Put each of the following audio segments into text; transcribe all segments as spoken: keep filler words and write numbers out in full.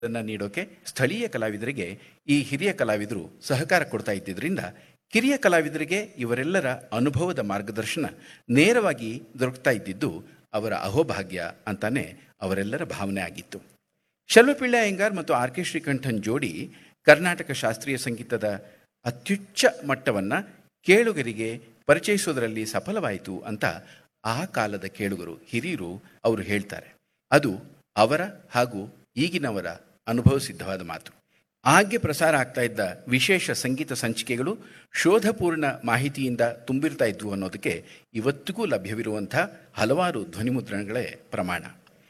ಅನ್ನು ನೀಡೋಕೆ ಸ್ಥಳೀಯ ಕಲಾವಿದರಿಗೆ ಈ ಹಿರಿಯ ಕಲಾವಿದರು ಸಹಕಾರ ಕೊಡ್ತಾ ಇದ್ದಿದ್ದರಿಂದ ಕಿರಿಯ ಕಲಾವಿದರಿಗೆ ಇವರೆಲ್ಲರ ಅನುಭವದ ಮಾರ್ಗದರ್ಶನ ನೇರವಾಗಿ ದೊರಕ್ತಾ ಇದ್ದಿದ್ದು ಅವರ ಅಹೋಭಾಗ್ಯ ಅಂತಾನೆ ಅವರೆಲ್ಲರ ಭಾವನೆ ಆಗಿತ್ತು. ಶೆಲ್ವಪಿಳ್ಳೆ ಅಯ್ಯಂಗಾರ್ ಮತ್ತು ಆರ್ ಕೆ ಶ್ರೀಕಂಠನ್ ಜೋಡಿ ಕರ್ನಾಟಕ ಶಾಸ್ತ್ರೀಯ ಸಂಗೀತದ ಅತ್ಯುಚ್ಚ ಮಟ್ಟವನ್ನು ಕೇಳುಗರಿಗೆ ಪರಿಚಯಿಸೋದರಲ್ಲಿ ಸಫಲವಾಯಿತು ಅಂತ ಆ ಕಾಲದ ಕೇಳುಗರು ಹಿರಿಯರು ಅವರು ಹೇಳ್ತಾರೆ. ಅದು ಅವರ ಹಾಗೂ ಈಗಿನವರ ಅನುಭವ ಸಿದ್ಧವಾದ ಮಾತು. ಹಾಗೆ ಪ್ರಸಾರ ಆಗ್ತಾ ಇದ್ದ ವಿಶೇಷ ಸಂಗೀತ ಸಂಚಿಕೆಗಳು ಶೋಧಪೂರ್ಣ ಮಾಹಿತಿಯಿಂದ ತುಂಬಿರ್ತಾ ಇದ್ವು ಅನ್ನೋದಕ್ಕೆ ಇವತ್ತಿಗೂ ಲಭ್ಯವಿರುವಂಥ ಹಲವಾರು ಧ್ವನಿಮುದ್ರಣಗಳೇ ಪ್ರಮಾಣ.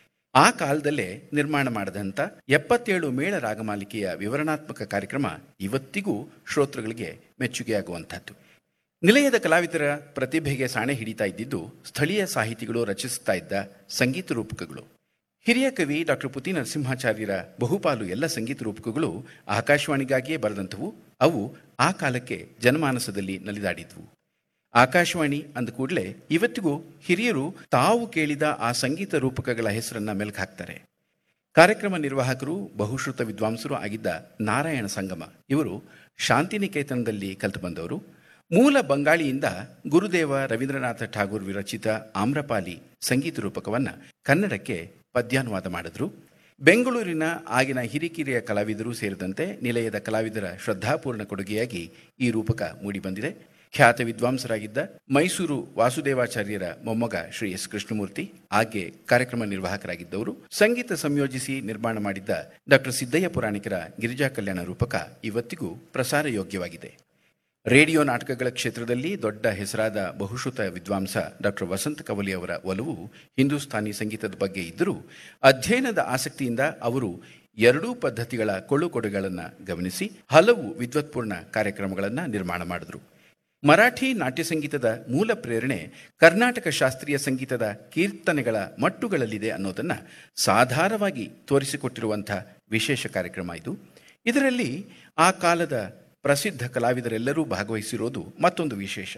ಆ ಕಾಲದಲ್ಲೇ ನಿರ್ಮಾಣ ಮಾಡಿದಂಥ ಎಪ್ಪತ್ತೇಳು ಮೇಳ ರಾಗಮಾಲಿಕೆಯ ವಿವರಣಾತ್ಮಕ ಕಾರ್ಯಕ್ರಮ ಇವತ್ತಿಗೂ ಶ್ರೋತೃಗಳಿಗೆ ಮೆಚ್ಚುಗೆಯಾಗುವಂಥದ್ದು. ನಿಲಯದ ಕಲಾವಿದರ ಪ್ರತಿಭೆಗೆ ಸಾಣೆ ಹಿಡಿತಾ ಇದ್ದಿದ್ದು ಸ್ಥಳೀಯ ಸಾಹಿತಿಗಳು ರಚಿಸುತ್ತಾ ಇದ್ದ ಸಂಗೀತ ರೂಪಕಗಳು. ಹಿರಿಯ ಕವಿ ಡಾಕ್ಟರ್ ಪುತಿ ನರಸಿಂಹಾಚಾರ್ಯರ ಬಹುಪಾಲು ಎಲ್ಲ ಸಂಗೀತ ರೂಪಕಗಳು ಆಕಾಶವಾಣಿಗಾಗಿಯೇ ಬರೆದಂಥವು. ಅವು ಆ ಕಾಲಕ್ಕೆ ಜನಮಾನಸದಲ್ಲಿ ನಲಿದಾಡಿದ್ವು. ಆಕಾಶವಾಣಿ ಅಂದ ಕೂಡಲೇ ಇವತ್ತಿಗೂ ಹಿರಿಯರು ತಾವು ಕೇಳಿದ ಆ ಸಂಗೀತ ರೂಪಕಗಳ ಹೆಸರನ್ನ ಮೆಲುಕು ಹಾಕ್ತಾರೆ. ಕಾರ್ಯಕ್ರಮ ನಿರ್ವಾಹಕರು ಬಹುಶ್ರುತ ವಿದ್ವಾಂಸರು ಆಗಿದ್ದ ನಾರಾಯಣ ಸಂಗಮ ಇವರು ಶಾಂತಿನಿಕೇತನದಲ್ಲಿ ಕಲಿತು ಬಂದವರು. ಮೂಲ ಬಂಗಾಳಿಯಿಂದ ಗುರುದೇವ ರವೀಂದ್ರನಾಥ ಠಾಗೂರ್ ವಿರಚಿತ ಆಮ್ರಪಾಲಿ ಸಂಗೀತ ರೂಪಕವನ್ನು ಕನ್ನಡಕ್ಕೆ ಪದ್ಯಾನುವಾದ ಮಾಡಿದ್ರು. ಬೆಂಗಳೂರಿನ ಆಗಿನ ಹಿರಿಕಿರಿಯ ಕಲಾವಿದರು ಸೇರಿದಂತೆ ನಿಲಯದ ಕಲಾವಿದರ ಶ್ರದ್ಧಾಪೂರ್ಣ ಕೊಡುಗೆಯಾಗಿ ಈ ರೂಪಕ ಮೂಡಿಬಂದಿದೆ. ಖ್ಯಾತ ವಿದ್ವಾಂಸರಾಗಿದ್ದ ಮೈಸೂರು ವಾಸುದೇವಾಚಾರ್ಯರ ಮೊಮ್ಮಗ ಶ್ರೀ ಎಸ್ ಕೃಷ್ಣಮೂರ್ತಿ ಹಾಗೆ ಕಾರ್ಯಕ್ರಮ ನಿರ್ವಾಹಕರಾಗಿದ್ದವರು. ಸಂಗೀತ ಸಂಯೋಜಿಸಿ ನಿರ್ಮಾಣ ಮಾಡಿದ್ದ ಡಾಕ್ಟರ್ ಸಿದ್ದಯ್ಯ ಪುರಾಣಿಕರ ಗಿರಿಜಾ ಕಲ್ಯಾಣ ರೂಪಕ ಇವತ್ತಿಗೂ ಪ್ರಸಾರ ಯೋಗ್ಯವಾಗಿದೆ. ರೇಡಿಯೋ ನಾಟಕಗಳ ಕ್ಷೇತ್ರದಲ್ಲಿ ದೊಡ್ಡ ಹೆಸರಾದ ಬಹುಶ್ರುತ ವಿದ್ವಾಂಸ ಡಾಕ್ಟರ್ ವಸಂತ ಕವಲಿ ಅವರ ಒಲವು ಹಿಂದೂಸ್ಥಾನಿ ಸಂಗೀತದ ಬಗ್ಗೆ ಇದ್ದರೂ ಅಧ್ಯಯನದ ಆಸಕ್ತಿಯಿಂದ ಅವರು ಎರಡೂ ಪದ್ಧತಿಗಳ ಕೊಳ್ಳುಕೊಡುಗಳನ್ನು ಗಮನಿಸಿ ಹಲವು ವಿದ್ವತ್ಪೂರ್ಣ ಕಾರ್ಯಕ್ರಮಗಳನ್ನು ನಿರ್ಮಾಣ ಮಾಡಿದರು. ಮರಾಠಿ ನಾಟ್ಯ ಸಂಗೀತದ ಮೂಲ ಪ್ರೇರಣೆ ಕರ್ನಾಟಕ ಶಾಸ್ತ್ರೀಯ ಸಂಗೀತದ ಕೀರ್ತನೆಗಳ ಮಟ್ಟುಗಳಲ್ಲಿದೆ ಅನ್ನೋದನ್ನು ಸಾಧಾರವಾಗಿ ತೋರಿಸಿಕೊಟ್ಟಿರುವಂಥ ವಿಶೇಷ ಕಾರ್ಯಕ್ರಮ ಇದು. ಇದರಲ್ಲಿ ಆ ಕಾಲದ ಪ್ರಸಿದ್ಧ ಕಲಾವಿದರೆಲ್ಲರೂ ಭಾಗವಹಿಸಿರೋದು ಮತ್ತೊಂದು ವಿಶೇಷ.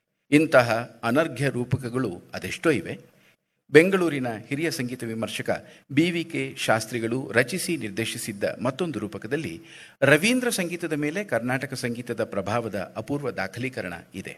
ಇಂತಹ ಅನರ್ಘ್ಯ ರೂಪಕಗಳು ಅದೆಷ್ಟೋ ಇವೆ. ಬೆಂಗಳೂರಿನ ಹಿರಿಯ ಸಂಗೀತ ವಿಮರ್ಶಕ ಬಿ ವಿ ಕೆ ಶಾಸ್ತ್ರಿಗಳು ರಚಿಸಿ ನಿರ್ದೇಶಿಸಿದ್ದ ಮತ್ತೊಂದು ರೂಪಕದಲ್ಲಿ ರವೀಂದ್ರ ಸಂಗೀತದ ಮೇಲೆ ಕರ್ನಾಟಕ ಸಂಗೀತದ ಪ್ರಭಾವದ ಅಪೂರ್ವ ದಾಖಲೀಕರಣ ಇದೆ.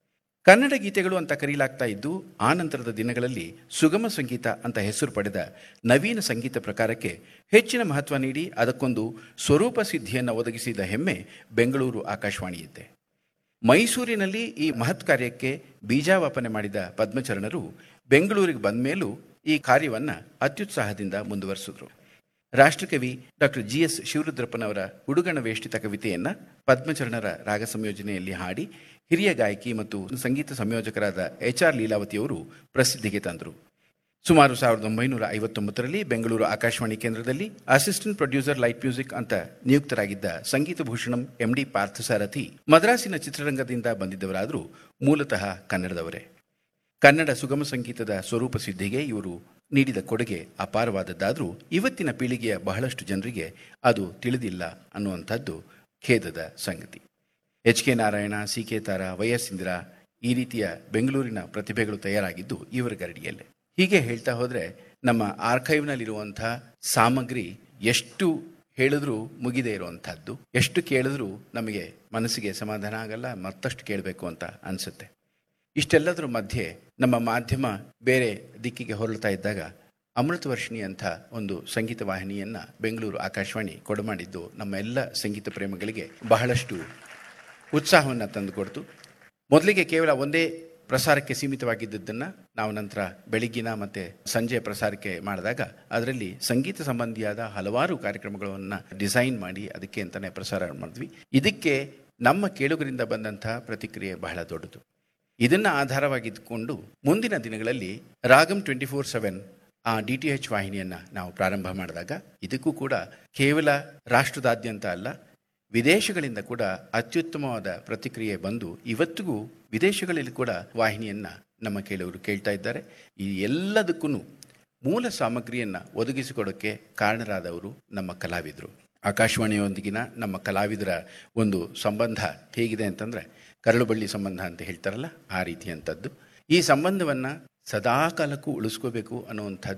ಕನ್ನಡ ಗೀತೆಗಳು ಅಂತ ಕರೆಯಲಾಗ್ತಾ ಇದ್ದು ಆ ನಂತರದ ದಿನಗಳಲ್ಲಿ ಸುಗಮ ಸಂಗೀತ ಅಂತ ಹೆಸರು ಪಡೆದ ನವೀನ ಸಂಗೀತ ಪ್ರಕಾರಕ್ಕೆ ಹೆಚ್ಚಿನ ಮಹತ್ವ ನೀಡಿ ಅದಕ್ಕೊಂದು ಸ್ವರೂಪ ಸಿದ್ಧಿಯನ್ನು ಒದಗಿಸಿದ ಹೆಮ್ಮೆ ಬೆಂಗಳೂರು ಆಕಾಶವಾಣಿಯಿದ್ದೆ. ಮೈಸೂರಿನಲ್ಲಿ ಈ ಮಹತ್ ಕಾರ್ಯಕ್ಕೆ ಬೀಜಾವಾಪನೆ ಮಾಡಿದ ಪದ್ಮಚರಣರು ಬೆಂಗಳೂರಿಗೆ ಬಂದ ಮೇಲೂ ಈ ಕಾರ್ಯವನ್ನು ಅತ್ಯುತ್ಸಾಹದಿಂದ ಮುಂದುವರಿಸಿದ್ರು. ರಾಷ್ಟ್ರಕವಿ ಡಾಕ್ಟರ್ ಜಿ ಎಸ್ ಶಿವರುದ್ರಪ್ಪನವರ ಹುಡುಗಣ ವೇಷ್ಟಿತ ಕವಿತೆಯನ್ನು ಪದ್ಮಚರಣರ ರಾಗ ಸಂಯೋಜನೆಯಲ್ಲಿ ಹಾಡಿ ಹಿರಿಯ ಗಾಯಕಿ ಮತ್ತು ಸಂಗೀತ ಸಂಯೋಜಕರಾದ ಎಚ್ ಆರ್ ಲೀಲಾವತಿಯವರು ಪ್ರಸಿದ್ಧಿಗೆ ತಂದರು. ಸುಮಾರು ಸಾವಿರದ ಒಂಬೈನೂರ ಐವತ್ತೊಂಬತ್ತರಲ್ಲಿ ಬೆಂಗಳೂರು ಆಕಾಶವಾಣಿ ಕೇಂದ್ರದಲ್ಲಿ ಅಸಿಸ್ಟೆಂಟ್ ಪ್ರೊಡ್ಯೂಸರ್ ಲೈಟ್ ಮ್ಯೂಸಿಕ್ ಅಂತ ನಿಯುಕ್ತರಾಗಿದ್ದ ಸಂಗೀತ ಭೂಷಣಂ ಎಂ ಡಿ ಪಾರ್ಥಸಾರಥಿ ಮದ್ರಾಸಿನ ಚಿತ್ರರಂಗದಿಂದ ಬಂದಿದ್ದವರಾದರೂ ಮೂಲತಃ ಕನ್ನಡದವರೇ. ಕನ್ನಡ ಸುಗಮ ಸಂಗೀತದ ಸ್ವರೂಪ ಸಿದ್ಧಿಗೆ ಇವರು ನೀಡಿದ ಕೊಡುಗೆ ಅಪಾರವಾದದ್ದಾದರೂ ಇವತ್ತಿನ ಪೀಳಿಗೆಯ ಬಹಳಷ್ಟು ಜನರಿಗೆ ಅದು ತಿಳಿದಿಲ್ಲ ಅನ್ನುವಂಥದ್ದು ಖೇದದ ಸಂಗತಿ. H K Narayana, C K ತಾರಾ, ವೈ ಎಸ್ ಇಂದಿರಾ ಈ ರೀತಿಯ ಬೆಂಗಳೂರಿನ ಪ್ರತಿಭೆಗಳು ತಯಾರಾಗಿದ್ದು ಇವರ ಗರಡಿಯಲ್ಲೇ. ಹೀಗೆ ಹೇಳ್ತಾ ಹೋದರೆ ನಮ್ಮ ಆರ್ಕೈವ್ನಲ್ಲಿರುವಂಥ ಸಾಮಗ್ರಿ ಎಷ್ಟು ಹೇಳಿದ್ರೂ ಮುಗಿದೇ ಇರುವಂಥದ್ದು, ಎಷ್ಟು ಕೇಳಿದ್ರೂ ನಮಗೆ ಮನಸ್ಸಿಗೆ ಸಮಾಧಾನ ಆಗಲ್ಲ, ಮತ್ತಷ್ಟು ಕೇಳಬೇಕು ಅಂತ ಅನಿಸುತ್ತೆ. ಇಷ್ಟೆಲ್ಲದರ ಮಧ್ಯೆ ನಮ್ಮ ಮಾಧ್ಯಮ ಬೇರೆ ದಿಕ್ಕಿಗೆ ಹೊರಳ್ತಾ ಇದ್ದಾಗ ಅಮೃತವರ್ಷಿಣಿ ಅಂತ ಒಂದು ಸಂಗೀತ ವಾಹಿನಿಯನ್ನು ಬೆಂಗಳೂರು ಆಕಾಶವಾಣಿ ಕೊಡಮಾಡಿದ್ದು ನಮ್ಮ ಎಲ್ಲ ಸಂಗೀತ ಪ್ರೇಮಿಗಳಿಗೆ ಬಹಳಷ್ಟು ಉತ್ಸಾಹವನ್ನು ತಂದುಕೊಡ್ತು. ಮೊದಲಿಗೆ ಕೇವಲ ಒಂದೇ ಪ್ರಸಾರಕ್ಕೆ ಸೀಮಿತವಾಗಿದ್ದದ್ದನ್ನು ನಾವು ನಂತರ ಬೆಳಗ್ಗಿನ ಮತ್ತು ಸಂಜೆ ಪ್ರಸಾರಕ್ಕೆ ಮಾಡಿದಾಗ ಅದರಲ್ಲಿ ಸಂಗೀತ ಸಂಬಂಧಿಯಾದ ಹಲವಾರು ಕಾರ್ಯಕ್ರಮಗಳನ್ನು ಡಿಸೈನ್ ಮಾಡಿ ಅದಕ್ಕೆ ಅಂತಲೇ ಪ್ರಸಾರ ಮಾಡಿದ್ವಿ. ಇದಕ್ಕೆ ನಮ್ಮ ಕೇಳುಗರಿಂದ ಬಂದಂಥ ಪ್ರತಿಕ್ರಿಯೆ ಬಹಳ ದೊಡ್ಡದು. ಇದನ್ನು ಆಧಾರವಾಗಿದ್ದುಕೊಂಡು ಮುಂದಿನ ದಿನಗಳಲ್ಲಿ ರಾಗಂ ಟ್ವೆಂಟಿ ಫೋರ್ ಸೆವೆನ್ ಆ ಡಿ ಟಿ ಎಚ್ ವಾಹಿನಿಯನ್ನು ನಾವು ಪ್ರಾರಂಭ ಮಾಡಿದಾಗ ಇದಕ್ಕೂ ಕೂಡ ಕೇವಲ ರಾಷ್ಟ್ರದಾದ್ಯಂತ ಅಲ್ಲ, ವಿದೇಶಗಳಿಂದ ಕೂಡ ಅತ್ಯುತ್ತಮವಾದ ಪ್ರತಿಕ್ರಿಯೆ ಬಂದು ಇವತ್ತಿಗೂ ವಿದೇಶಗಳಲ್ಲಿ ಕೂಡ ವಾಹಿನಿಯನ್ನು ನಮ್ಮ ಕೇಳುಗರು ಕೇಳ್ತಾ ಇದ್ದಾರೆ. ಈ ಎಲ್ಲದಕ್ಕೂ ಮೂಲ ಸಾಮಗ್ರಿಯನ್ನು ಒದಗಿಸಿಕೊಡೋಕ್ಕೆ ಕಾರಣರಾದವರು ನಮ್ಮ ಕಲಾವಿದರು. ಆಕಾಶವಾಣಿಯೊಂದಿಗಿನ ನಮ್ಮ ಕಲಾವಿದರ ಒಂದು ಸಂಬಂಧ ಹೇಗಿದೆ ಅಂತಂದರೆ ಕರಳುಬಳ್ಳಿ ಸಂಬಂಧ ಅಂತ ಹೇಳ್ತಾರಲ್ಲ, ಆ ರೀತಿಯಂಥದ್ದು. ಈ ಸಂಬಂಧವನ್ನು ಸದಾಕಾಲಕ್ಕೂ ಉಳಿಸ್ಕೋಬೇಕು ಅನ್ನುವಂಥದ್ದು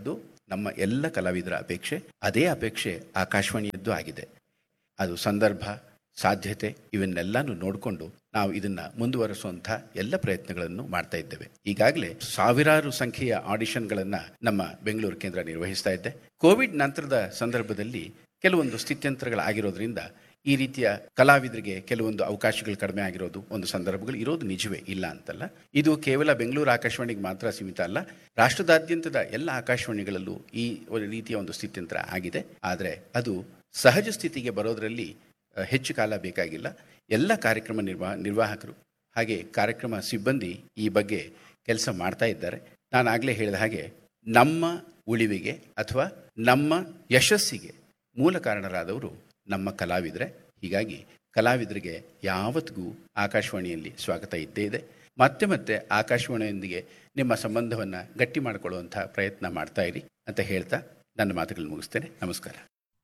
ನಮ್ಮ ಎಲ್ಲ ಕಲಾವಿದರ ಅಪೇಕ್ಷೆ. ಅದೇ ಅಪೇಕ್ಷೆ ಆಕಾಶವಾಣಿಯದ್ದು ಆಗಿದೆ. ಅದು ಸಂದರ್ಭ, ಸಾಧ್ಯತೆ ಇವನ್ನೆಲ್ಲಾನು ನೋಡಿಕೊಂಡು ನಾವು ಇದನ್ನು ಮುಂದುವರಿಸುವಂಥ ಎಲ್ಲ ಪ್ರಯತ್ನಗಳನ್ನು ಮಾಡ್ತಾ ಇದ್ದೇವೆ. ಈಗಾಗಲೇ ಸಾವಿರಾರು ಸಂಖ್ಯೆಯ ಆಡಿಷನ್ಗಳನ್ನು ನಮ್ಮ ಬೆಂಗಳೂರು ಕೇಂದ್ರ ನಿರ್ವಹಿಸ್ತಾ ಇದ್ದೆ. ಕೋವಿಡ್ ನಂತರದ ಸಂದರ್ಭದಲ್ಲಿ ಕೆಲವೊಂದು ಸ್ಥಿತ್ಯಂತರಗಳಾಗಿರೋದ್ರಿಂದ ಈ ರೀತಿಯ ಕಲಾವಿದರಿಗೆ ಕೆಲವೊಂದು ಅವಕಾಶಗಳು ಕಡಿಮೆ ಆಗಿರೋದು ಒಂದು ಸಂದರ್ಭಗಳು ಇರೋದು ನಿಜವೇ, ಇಲ್ಲ ಅಂತಲ್ಲ. ಇದು ಕೇವಲ ಬೆಂಗಳೂರು ಆಕಾಶವಾಣಿಗೆ ಮಾತ್ರ ಸೀಮಿತ ಅಲ್ಲ, ರಾಷ್ಟ್ರದಾದ್ಯಂತದ ಎಲ್ಲ ಆಕಾಶವಾಣಿಗಳಲ್ಲೂ ಈ ರೀತಿಯ ಒಂದು ಸ್ಥಿತ್ಯಂತರ ಆಗಿದೆ. ಆದರೆ ಅದು ಸಹಜ ಸ್ಥಿತಿಗೆ ಬರೋದರಲ್ಲಿ ಹೆಚ್ಚು ಕಾಲ ಬೇಕಾಗಿಲ್ಲ. ಎಲ್ಲ ಕಾರ್ಯಕ್ರಮ ನಿರ್ವಾಹ ನಿರ್ವಾಹಕರು ಹಾಗೆ ಕಾರ್ಯಕ್ರಮ ಸಿಬ್ಬಂದಿ ಈ ಬಗ್ಗೆ ಕೆಲಸ ಮಾಡ್ತಾ ಇದ್ದಾರೆ. ನಾನು ಆಗಲೇ ಹೇಳಿದ ಹಾಗೆ ನಮ್ಮ ಉಳಿವಿಗೆ ಅಥವಾ ನಮ್ಮ ಯಶಸ್ಸಿಗೆ ಮೂಲ ಕಾರಣರಾದವರು ನಮ್ಮ ಕಲಾವಿದರೇ. ಹೀಗಾಗಿ ಕಲಾವಿದರಿಗೆ ಯಾವತ್ತಿಗೂ ಆಕಾಶವಾಣಿಯಲ್ಲಿ ಸ್ವಾಗತ ಇದ್ದೇ ಇದೆ. ಮತ್ತೆ ಮತ್ತೆ ಆಕಾಶವಾಣಿಯೊಂದಿಗೆ ನಿಮ್ಮ ಸಂಬಂಧವನ್ನು ಗಟ್ಟಿ ಮಾಡಿಕೊಳ್ಳುವಂಥ ಪ್ರಯತ್ನ ಮಾಡ್ತಾ ಇರಿ ಅಂತ ಹೇಳ್ತಾ ನನ್ನ ಮಾತುಗಳನ್ನು ಮುಗಿಸ್ತೇನೆ. ನಮಸ್ಕಾರ.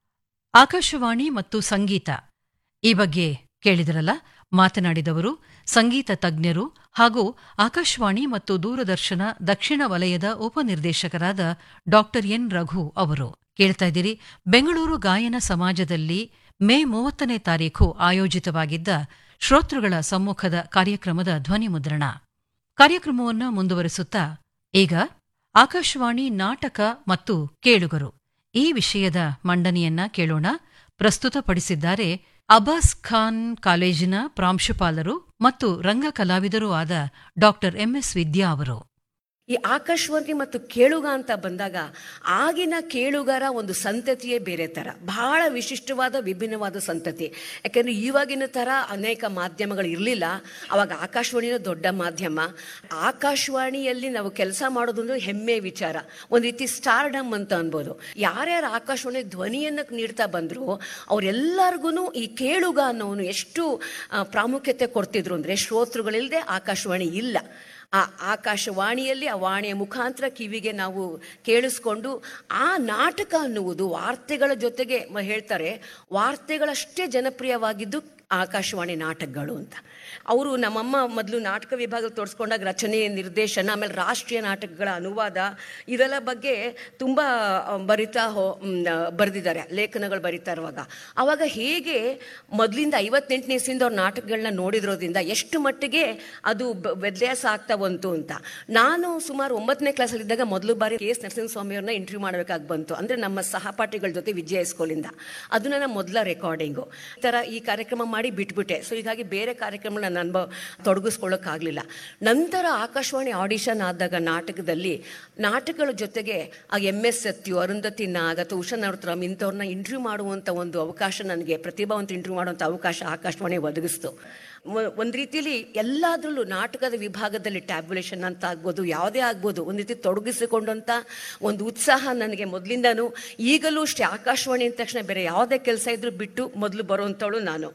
ಆಕಾಶವಾಣಿ ಮತ್ತು ಸಂಗೀತ ಈ ಬಗ್ಗೆ ಕೇಳಿದರಲ್ಲ, ಮಾತನಾಡಿದವರು ಸಂಗೀತ ತಜ್ಞರು ಹಾಗೂ ಆಕಾಶವಾಣಿ ಮತ್ತು ದೂರದರ್ಶನ ದಕ್ಷಿಣ ವಲಯದ ಉಪನಿರ್ದೇಶಕರಾದ ಡಾ ಎನ್ ರಘು ಅವರು. ಕೇಳ್ತಾ ಇದ್ದೀರಿ ಬೆಂಗಳೂರು ಗಾಯನ ಸಮಾಜದಲ್ಲಿ ಮೇ ಮೂವತ್ತನೇ ತಾರೀಖು ಆಯೋಜಿತವಾಗಿದ್ದ ಶ್ರೋತೃಗಳ ಸಮ್ಮುಖದ ಕಾರ್ಯಕ್ರಮದ ಧ್ವನಿ ಮುದ್ರಣ. ಕಾರ್ಯಕ್ರಮವನ್ನು ಮುಂದುವರಿಸುತ್ತಾ ಈಗ ಆಕಾಶವಾಣಿ ನಾಟಕ ಮತ್ತು ಕೇಳುಗರು ಈ ವಿಷಯದ ಮಂಡನೆಯನ್ನ ಕೇಳೋಣ. ಪ್ರಸ್ತುತಪಡಿಸಿದ್ದಾರೆ ಅಬ್ಬಾಸ್ ಖಾನ್ ಕಾಲೇಜಿನ ಪ್ರಾಂಶುಪಾಲರು ಮತ್ತು ರಂಗ ಕಲಾವಿದರೂ ಆದ ಡಾ ಎಂಎಸ್ ವಿದ್ಯಾ ಅವರು. ಈ ಆಕಾಶವಾಣಿ ಮತ್ತು ಕೇಳುಗ ಅಂತ ಬಂದಾಗ ಆಗಿನ ಕೇಳುಗರ ಒಂದು ಸಂತತಿಯೇ ಬೇರೆ ಥರ, ಬಹಳ ವಿಶಿಷ್ಟವಾದ ವಿಭಿನ್ನವಾದ ಸಂತತಿ. ಯಾಕೆಂದರೆ ಇವಾಗಿನ ಥರ ಅನೇಕ ಮಾಧ್ಯಮಗಳು ಇರಲಿಲ್ಲ. ಅವಾಗ ಆಕಾಶವಾಣಿನ ದೊಡ್ಡ ಮಾಧ್ಯಮ. ಆಕಾಶವಾಣಿಯಲ್ಲಿ ನಾವು ಕೆಲಸ ಮಾಡೋದು ಅಂದರೆ ಹೆಮ್ಮೆ ವಿಚಾರ, ಒಂದು ರೀತಿ ಸ್ಟಾರ್ಡಮ್ ಅಂತ ಅನ್ಬೋದು. ಯಾರ್ಯಾರು ಆಕಾಶವಾಣಿ ಧ್ವನಿಯನ್ನು ನೀಡ್ತಾ ಬಂದರು ಅವರೆಲ್ಲರಿಗೂ ಈ ಕೇಳುಗ ಅನ್ನೋನು ಎಷ್ಟು ಪ್ರಾಮುಖ್ಯತೆ ಕೊಡ್ತಿದ್ರು ಅಂದರೆ, ಶ್ರೋತೃಗಳಿಲ್ಲದೆ ಆಕಾಶವಾಣಿ ಇಲ್ಲ. ಆ ಆಕಾಶವಾಣಿಯಲ್ಲಿ ಆ ವಾಣಿಯ ಮುಖಾಂತರ ಕಿವಿಗೆ ನಾವು ಕೇಳಿಸ್ಕೊಂಡು ಆ ನಾಟಕ ಅನ್ನುವುದು ವಾರ್ತೆಗಳ ಜೊತೆಗೆ ಹೇಳ್ತಾರೆ, ವಾರ್ತೆಗಳಷ್ಟೇ ಜನಪ್ರಿಯವಾಗಿದ್ದು ಆಕಾಶವಾಣಿ ನಾಟಕಗಳು ಅಂತ. ಅವರು ನಮ್ಮಮ್ಮ ಮೊದಲು ನಾಟಕ ವಿಭಾಗ ತೋರಿಸ್ಕೊಂಡಾಗ ರಚನೆ, ನಿರ್ದೇಶನ, ಆಮೇಲೆ ರಾಷ್ಟ್ರೀಯ ನಾಟಕಗಳ ಅನುವಾದ ಇದೆಲ್ಲ ಬಗ್ಗೆ ತುಂಬ ಬರಿತಾ ಹೋ ಬರೆದಿದ್ದಾರೆ, ಲೇಖನಗಳು ಬರಿತಾ ಇರುವಾಗ. ಆವಾಗ ಹೇಗೆ ಮೊದಲಿಂದ ಐವತ್ತೆಂಟನೇ ಇಸ್ವಿಯಿಂದ ಅವ್ರ ನಾಟಕಗಳನ್ನ ನೋಡಿದ್ರೋದ್ರಿಂದ ಎಷ್ಟು ಮಟ್ಟಿಗೆ ಅದು ವ್ಯತ್ಯಾಸ ಆಗ್ತಾ ಬಂತು ಅಂತ. ನಾನು ಸುಮಾರು ಒಂಬತ್ತನೇ ಕ್ಲಾಸಲ್ಲಿದ್ದಾಗ ಮೊದಲು ಬಾರಿ ಕೆ ಎಸ್ ನರಸಿಂಹಸ್ವಾಮಿಯವ್ರನ್ನ ಇಂಟರ್ವ್ಯೂ ಮಾಡಬೇಕಾಗಿ ಬಂತು. ಅಂದರೆ ನಮ್ಮ ಸಹಪಾಠಿಗಳ ಜೊತೆ ವಿಜಯ ಸ್ಕೂಲಿಂದ. ಅದು ನನ್ನ ಮೊದಲ ರೆಕಾರ್ಡಿಂಗು. ಈ ಥರ ಈ ಕಾರ್ಯಕ್ರಮ ಮಾಡಿ ಬಿಟ್ಬಿಟ್ಟೆ. ಸೊ ಹೀಗಾಗಿ ಬೇರೆ ಕಾರ್ಯಕ್ರಮ ನನ್ನ ಅನುಭವ ತೊಡಗಿಸ್ಕೊಳ್ಳೋಕ್ಕಾಗಲಿಲ್ಲ. ನಂತರ ಆಕಾಶವಾಣಿ ಆಡಿಷನ್ ಆದಾಗ ನಾಟಕದಲ್ಲಿ ನಾಟಕಗಳ ಜೊತೆಗೆ ಆ ಎಮ್ ಎಸ್ ಸತ್ಯು, ಅರುಂಧತಿ ನಾಗ್ ಅಥವಾ ಉಷಾ ನವರತ್ನಂ ಇಂಥವ್ರನ್ನ ಇಂಟರ್ವ್ಯೂ ಮಾಡುವಂಥ ಒಂದು ಅವಕಾಶ, ನನಗೆ ಪ್ರತಿಭಾವಂತ ಇಂಟರ್ವ್ಯೂ ಮಾಡುವಂಥ ಅವಕಾಶ ಆಕಾಶವಾಣಿ ಒದಗಿಸ್ತು. ಒಂದು ರೀತಿಯಲ್ಲಿ ಎಲ್ಲದರಲ್ಲೂ ನಾಟಕದ ವಿಭಾಗದಲ್ಲಿ ಟ್ಯಾಬ್ಯುಲೇಷನ್ ಅಂತ ಆಗ್ಬೋದು, ಯಾವುದೇ ಆಗ್ಬೋದು, ಒಂದು ರೀತಿ ತೊಡಗಿಸಿಕೊಂಡಂಥ ಒಂದು ಉತ್ಸಾಹ ನನಗೆ ಮೊದಲಿಂದನೂ ಈಗಲೂ ಅಷ್ಟೇ. ಆಕಾಶವಾಣಿ ಅಂದ ತಕ್ಷಣ ಬೇರೆ ಯಾವುದೇ ಕೆಲಸ ಇದ್ರೂ ಬಿಟ್ಟು ಮೊದಲು ಬರುವಂಥವಳು ನಾನು.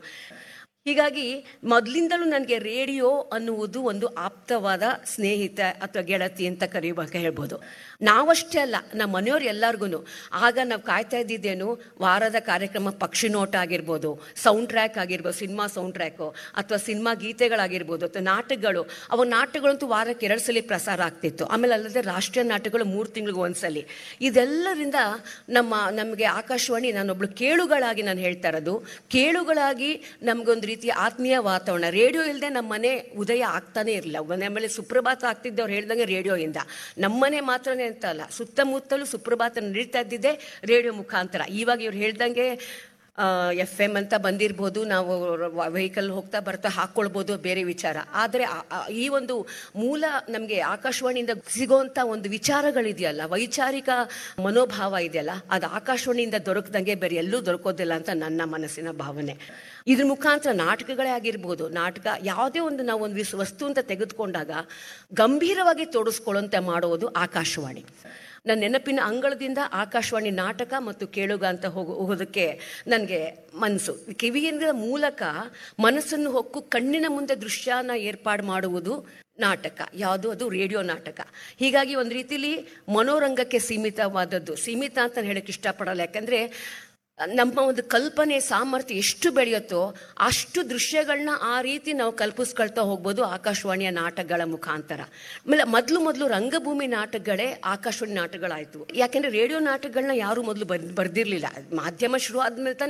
ಹೀಗಾಗಿ ಮೊದಲಿಂದಲೂ ನನಗೆ ರೇಡಿಯೋ ಅನ್ನುವುದು ಒಂದು ಆಪ್ತವಾದ ಸ್ನೇಹಿತ ಅಥವಾ ಗೆಳತಿ ಅಂತ ಕರೆಯುವಾಗ ಹೇಳ್ಬೋದು. ನಾವಷ್ಟೇ ಅಲ್ಲ, ನಮ್ಮ ಮನೆಯವ್ರು ಎಲ್ಲರಿಗೂ. ಆಗ ನಾವು ಕಾಯ್ತಾ ಇದ್ದಿದ್ದೇನು, ವಾರದ ಕಾರ್ಯಕ್ರಮ ಪಕ್ಷಿ ನೋಟ ಆಗಿರ್ಬೋದು, ಸೌಂಡ್ ಟ್ರ್ಯಾಕ್ ಆಗಿರ್ಬೋದು, ಸಿನಿಮಾ ಸೌಂಡ್ ಟ್ರ್ಯಾಕು ಅಥವಾ ಸಿನಿಮಾ ಗೀತೆಗಳಾಗಿರ್ಬೋದು ಅಥವಾ ನಾಟಕಗಳು. ಅವಾಗ ನಾಟಕಗಳಂತೂ ವಾರಕ್ಕೆ ಎರಡು ಸಲ ಪ್ರಸಾರ ಆಗ್ತಿತ್ತು. ಆಮೇಲೆ ಅಲ್ಲದೆ ರಾಷ್ಟ್ರೀಯ ನಾಟಕಗಳು ಮೂರು ತಿಂಗಳಿಗೆ ಒಂದ್ಸಲಿ. ಇದೆಲ್ಲರಿಂದ ನಮ್ಮ ನಮಗೆ ಆಕಾಶವಾಣಿ, ನಾನೊಬ್ಳು ಕೇಳುಗಳಾಗಿ ನಾನು ಹೇಳ್ತಾ ಇರೋದು, ಕೇಳುಗಳಾಗಿ ನಮಗೊಂದು ರೀತಿಯ ಆತ್ಮೀಯ ವಾತಾವರಣ. ರೇಡಿಯೋ ಇಲ್ಲದೆ ನಮ್ಮ ಮನೆ ಉದಯ ಆಗ್ತಾನೆ ಇರಲಿಲ್ಲ. ಮನೆ ಮೇಲೆ ಸುಪ್ರಭಾತ ಆಗ್ತಿದ್ದವ್ರು ಹೇಳ್ದಂಗೆ ರೇಡಿಯೋಯಿಂದ. ನಮ್ಮನೆ ಮಾತ್ರನೇ ಅಂತ ಅಲ್ಲ, ಸುತ್ತಮುತ್ತಲೂ ಸುಪ್ರಭಾತ ನಡೀತಾ ಇದ್ದಿದ್ದೆ ರೇಡಿಯೋ ಮುಖಾಂತರ. ಇವಾಗ ಇವ್ರು ಹೇಳ್ದಂಗೆ ಎಫ್ ಎಮ್ ಅಂತ ಬಂದಿರ್ಬೋದು, ನಾವು ವೆಹಿಕಲ್ ಹೋಗ್ತಾ ಬರ್ತಾ ಹಾಕ್ಕೊಳ್ಬೋದು, ಬೇರೆ ವಿಚಾರ. ಆದರೆ ಈ ಒಂದು ಮೂಲ ನಮಗೆ ಆಕಾಶವಾಣಿಯಿಂದ ಸಿಗೋವಂಥ ಒಂದು ವಿಚಾರಗಳಿದೆಯಲ್ಲ, ವೈಚಾರಿಕ ಮನೋಭಾವ ಇದೆಯಲ್ಲ, ಅದು ಆಕಾಶವಾಣಿಯಿಂದ ದೊರಕದಂಗೆ ಬೇರೆ ಎಲ್ಲೂ ದೊರಕೋದಿಲ್ಲ ಅಂತ ನನ್ನ ಮನಸ್ಸಿನ ಭಾವನೆ. ಇದ್ರ ಮುಖಾಂತರ ನಾಟಕಗಳೇ ಆಗಿರ್ಬೋದು, ನಾಟಕ ಯಾವುದೇ ಒಂದು ನಾವು ಒಂದು ವಿಸ್ ವಸ್ತು ಅಂತ ತೆಗೆದುಕೊಂಡಾಗ ಗಂಭೀರವಾಗಿ ತೋಡಿಸ್ಕೊಳ್ಳುವಂತೆ ಮಾಡುವುದು ಆಕಾಶವಾಣಿ. ನನ್ನ ನೆನಪಿನ ಅಂಗಳದಿಂದ ಆಕಾಶವಾಣಿ ನಾಟಕ ಮತ್ತು ಕೇಳುಗ ಅಂತ ಹೋಗೋ ಹೋಗೋದಕ್ಕೆ ನನಗೆ ಮನಸ್ಸು. ಕಿವಿಯಿಂದ ಮೂಲಕ ಮನಸ್ಸನ್ನು ಹೊಕ್ಕು ಕಣ್ಣಿನ ಮುಂದೆ ದೃಶ್ಯನ ಏರ್ಪಾಡು ಮಾಡುವುದು ನಾಟಕ. ಯಾವುದು? ಅದು ರೇಡಿಯೋ ನಾಟಕ. ಹೀಗಾಗಿ ಒಂದು ರೀತಿಲಿ ಮನೋರಂಗಕ್ಕೆ ಸೀಮಿತವಾದದ್ದು. ಸೀಮಿತ ಅಂತ ಹೇಳಕ್ಕೆ ಇಷ್ಟಪಡಲ್ಲ, ಯಾಕಂದರೆ ನಮ್ಮ ಒಂದು ಕಲ್ಪನೆ ಸಾಮರ್ಥ್ಯ ಎಷ್ಟು ಬೆಳೆಯುತ್ತೋ ಅಷ್ಟು ದೃಶ್ಯಗಳನ್ನ ಆ ರೀತಿ ನಾವು ಕಲ್ಪಿಸ್ಕೊಳ್ತಾ ಹೋಗ್ಬೋದು ಆಕಾಶವಾಣಿಯ ನಾಟಕಗಳ ಮುಖಾಂತರ. ಆಮೇಲೆ ಮೊದಲು ಮೊದಲು ರಂಗಭೂಮಿ ನಾಟಕಗಳೇ ಆಕಾಶವಾಣಿ ನಾಟಕಗಳಾಯ್ತು. ಯಾಕೆಂದ್ರೆ ರೇಡಿಯೋ ನಾಟಕಗಳನ್ನ ಯಾರು ಮೊದಲು ಬರ್ದಿರ್ಲಿಲ್ಲ. ಮಾಧ್ಯಮ ಶುರು ಆದ್ಮೇಲೆ